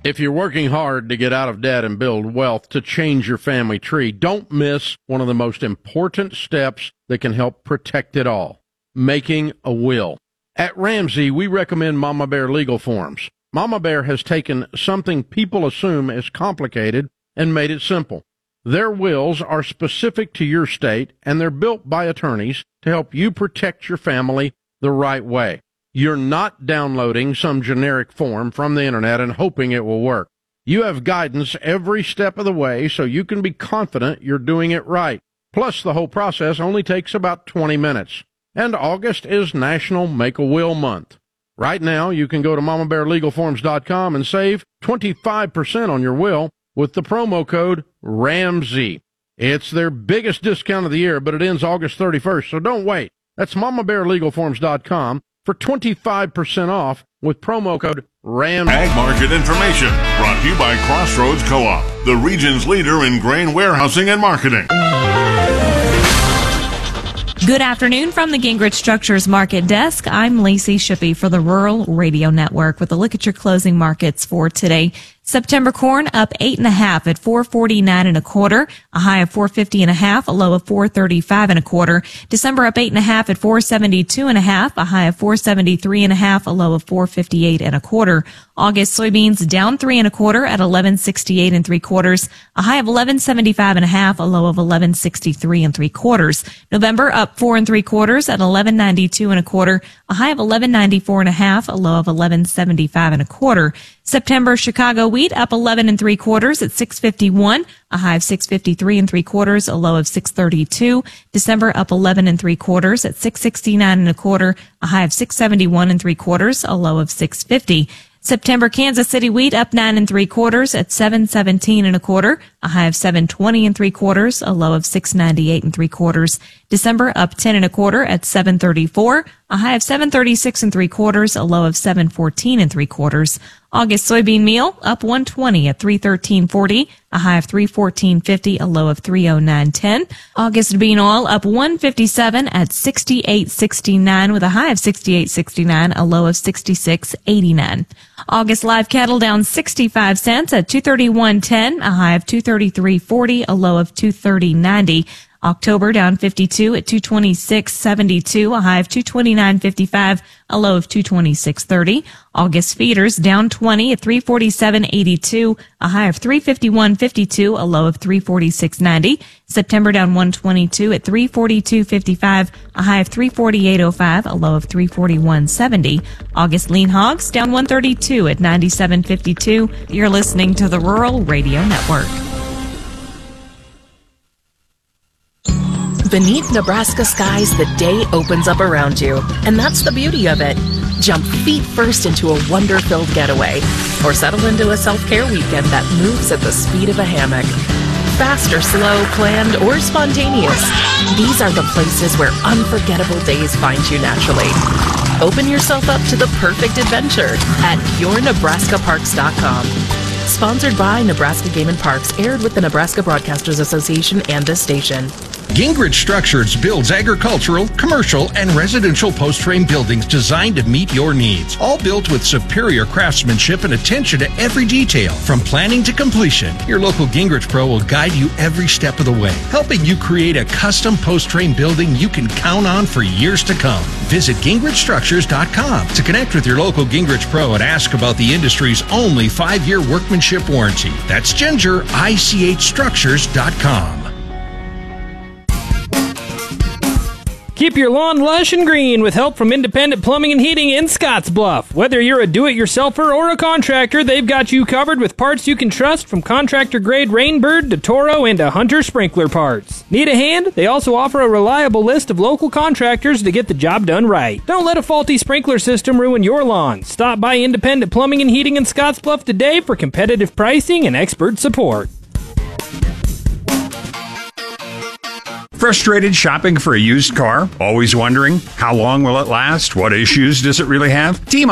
If you're working hard to get out of debt and build wealth to change your family tree, don't miss one of the most important steps that can help protect it all, making a will. At Ramsey, we recommend Mama Bear Legal Forms. Mama Bear has taken something people assume is complicated and made it simple. Their wills are specific to your state, and they're built by attorneys to help you protect your family the right way. You're not downloading some generic form from the internet and hoping it will work. You have guidance every step of the way so you can be confident you're doing it right. Plus, the whole process only takes about 20 minutes. And August is National Make-A-Will Month. Right now, you can go to MamaBearLegalForms.com and save 25% on your will with the promo code RAMSEY. It's their biggest discount of the year, but it ends August 31st, so don't wait. That's MamaBearLegalForms.com for 25% off with promo code RAM. Ag market information brought to you by Crossroads Co-op, the region's leader in grain warehousing and marketing. Good afternoon from the Gingrich Structures Market Desk. I'm Lacey Shippey for the Rural Radio Network with a look at your closing markets for today. September corn up 8.5 at $4.49 1/4, a high of $4.50 1/2, a low of $4.35 1/4. December up 8.5 at $4.72 1/2, a high of $4.73 1/2, a low of $4.58 1/4. August soybeans down 3 1/4 at $11.68 3/4, a high of $11.75 1/2, a low of $11.63 3/4. November up 4 3/4 at $11.92 1/4, a high of $11.94 1/2, a low of $11.75 1/4. September Chicago wheat up 11 3/4 at $6.51, a high of $6.53 3/4, a low of $6.32. December up 11 3/4 at $6.69 1/4, a high of $6.71 3/4, a low of $6.50. September Kansas City wheat up 9 3/4 at $7.17 1/4, a high of $7.20 3/4, a low of $6.98 3/4. December up 10 1/4 at $7.34, a high of $7.36 3/4, a low of $7.14 3/4. August soybean meal up 120 at $3.13.40, a high of $3.14.50, a low of $3.09.10. August bean oil up 157 at $68.69 with a high of $68.69, a low of $66.89. August live cattle down 65 cents at $231.10, a high of $233.40, a low of $230.90. October down 52 at $226.72, a high of $229.55, a low of $226.30. August feeders down 20 at $347.82, a high of $351.52, a low of $346.90. September down 122 at $342.55, a high of $348.05, a low of $341.70. August lean hogs down 132 at $97.52. You're listening to the Rural Radio Network. Beneath Nebraska skies, the day opens up around you. And that's the beauty of it. Jump feet first into a wonder-filled getaway, or settle into a self-care weekend that moves at the speed of a hammock. Fast or slow, planned or spontaneous, these are the places where unforgettable days find you naturally. Open yourself up to the perfect adventure at yournebraskaparks.com. Sponsored by Nebraska Game and Parks, aired with the Nebraska Broadcasters Association and this station. Gingrich Structures builds agricultural, commercial, and residential post-frame buildings designed to meet your needs. All built with superior craftsmanship and attention to every detail, from planning to completion. Your local Gingrich Pro will guide you every step of the way, helping you create a custom post-frame building you can count on for years to come. Visit GingrichStructures.com to connect with your local Gingrich Pro and ask about the industry's only 5-year workmanship warranty. That's GingerICHStructures.com. Keep your lawn lush and green with help from Independent Plumbing and Heating in Scottsbluff. Whether you're a do-it-yourselfer or a contractor, they've got you covered with parts you can trust, from contractor-grade Rainbird to Toro and to Hunter sprinkler parts. Need a hand? They also offer a reliable list of local contractors to get the job done right. Don't let a faulty sprinkler system ruin your lawn. Stop by Independent Plumbing and Heating in Scottsbluff today for competitive pricing and expert support. Frustrated shopping for a used car? Always wondering, how long will it last? What issues does it really have?